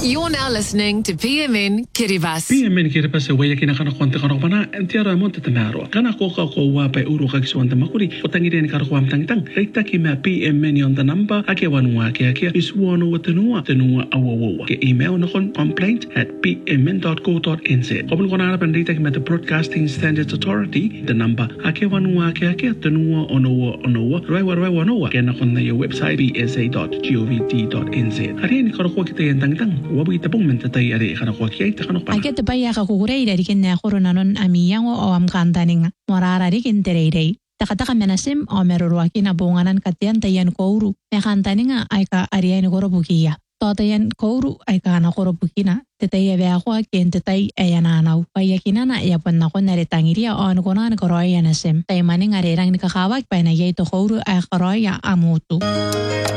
You're now listening to PMN Kiribati. PMN Kiribati waya kina kana konte kana pana entiara monte tamaro kana koka ko wa pe uru ka kiswanta makuri otangi ni karo kwam tang reita ki ma PMN on the number ake wanua ake is wono watenua awowo ke email no kon complaint@pmn.co.nz obul kona na reita ki ma the Broadcasting Standards Authority the number ake wanua ake tenua onowo raiwa wanoa ke na kon na your website bsa.govt.nz ari ni karo ko kite tang wabu itapong mentatay ari kana ko kay ta kana pa agete baya ka kukuray dari kin na kuro nanon amiyango o am kantaning morara ri kin terei takataka menasim o merurwaki na bunganan katian tayan kouru me kantaning ay ka ariyan koro bukiya totayan kouru ay ka na koro bukina tetay be ako ken tetay ayananaw payakina na yapon na ko naritangiriya o ano konan koroya nasim tay maning arirang nikakawag pa na yay to kouru ay koroya amutu